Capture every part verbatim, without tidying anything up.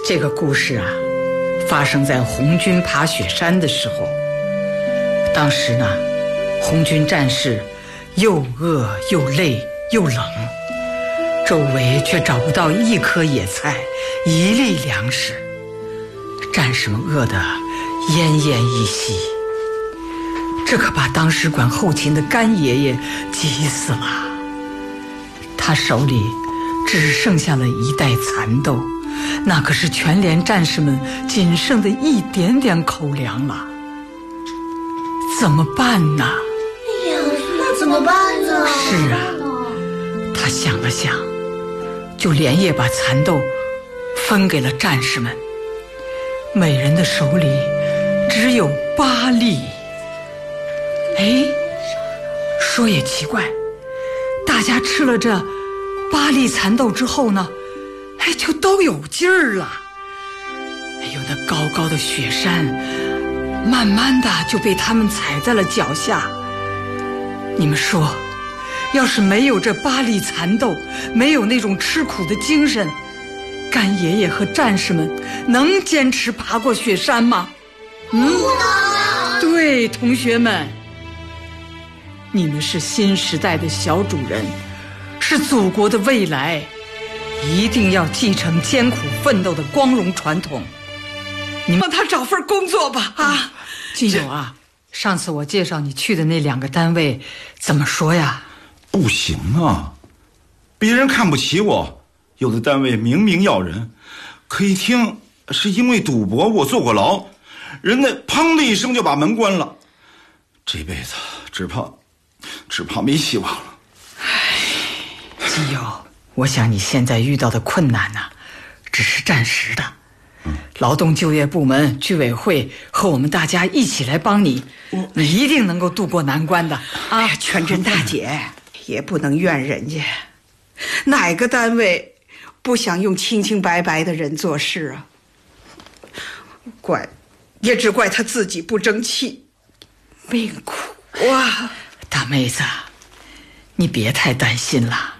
这个故事啊，发生在红军爬雪山的时候。当时呢，红军战士又饿又累又冷，周围却找不到一颗野菜，一粒粮食，战士们饿得奄奄一息。这可把当时管后勤的干爷爷急死了，他手里只剩下了一袋蚕豆，那可是全连战士们仅剩的一点点口粮了。怎么办呢？ 哎呀，那怎么办呢？ 是啊，他想了想，就连夜把蚕豆分给了战士们，每人的手里只有八粒。哎，说也奇怪，大家吃了这八粒蚕豆之后呢，哎，就都有劲儿了。哎呦，那高高的雪山慢慢的就被他们踩在了脚下。你们说，要是没有这八粒蚕豆，没有那种吃苦的精神，干爷爷和战士们能坚持爬过雪山吗？嗯，对，同学们，你们是新时代的小主人，是祖国的未来，一定要继承艰苦奋斗的光荣传统。你们让他找份工作吧！啊，金友啊，上次我介绍你去的那两个单位，怎么说呀？ 不行啊，别人看不起我，有的单位明明要人，可一听是因为赌博我坐过牢，人家砰的一声就把门关了，这辈子只怕只怕没希望了。 唉，金友，我想你现在遇到的困难呢、啊，只是暂时的。劳动就业部门、居委会和我们大家一起来帮你，你一定能够渡过难关的啊！ 哎呀，全真大姐也不能怨人家，哪个单位不想用清清白白的人做事啊？怪，也只怪他自己不争气，命苦啊！ 大妹子，你别太担心了，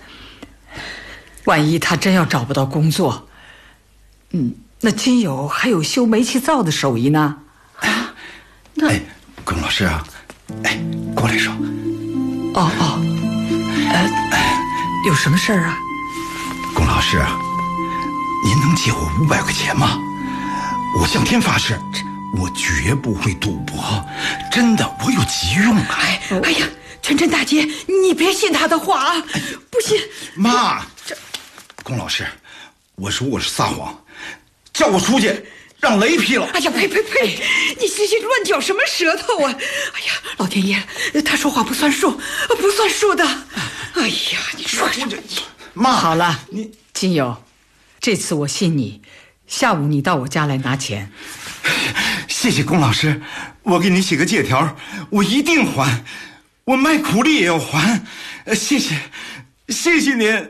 万一他真要找不到工作，嗯。那金友还有修煤气灶的手艺呢。 啊，那哎，龚老师啊，哎，过来说。 哦哦，呃，有什么事儿啊？ 龚老师啊，您能借我五百块钱吗？我向天发誓，我绝不会赌博，真的，我有急用啊。 哎，哎呀，全真大姐，你别信他的话啊！哎、不信。 妈，龚老师，我说我是撒谎。叫我出去，让雷劈了！ 哎呀，呸呸呸！你这些乱嚼什么舌头啊！哎呀，老天爷，他说话不算数，不算数的！哎呀，你说什么？ 妈，好了，你金友，这次我信你，下午你到我家来拿钱。 谢谢龚老师，我给你写个借条，我一定还，我卖苦力也要还。谢谢，谢谢您。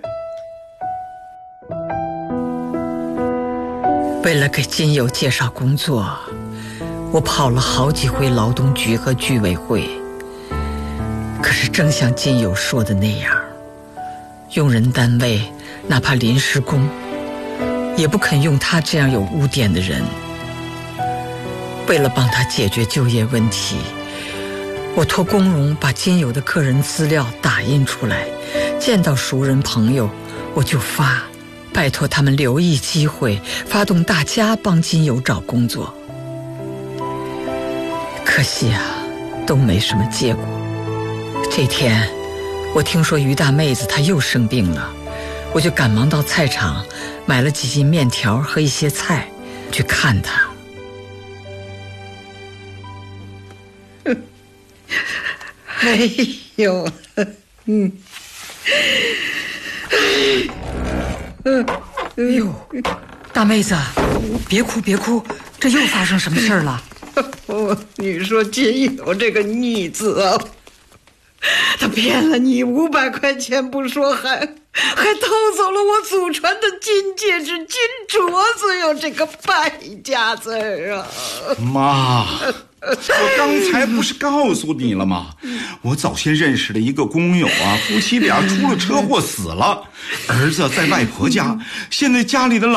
为了给金友介绍工作，我跑了好几回劳动局和居委会。可是正像金友说的那样，用人单位哪怕临时工，也不肯用他这样有污点的人。为了帮他解决就业问题，我托工荣把金友的个人资料打印出来，见到熟人朋友我就发，拜托他们留意机会，发动大家帮金友找工作。可惜啊，都没什么结果。这天我听说于大妹子她又生病了，我就赶忙到菜场买了几斤面条和一些菜去看她。 哎呦，嗯， 哎呦，大妹子，别哭别哭，这又发生什么事儿了？ 哦，你说金友这个逆子啊，他骗了你五百块钱不说，还还偷走了我祖传的金戒指、金镯子哟，这个败家子儿啊！ 妈，我刚才不是告诉你了吗？我早先认识的一个工友啊，夫妻俩出了车祸死了，儿子在外婆家，现在家里的老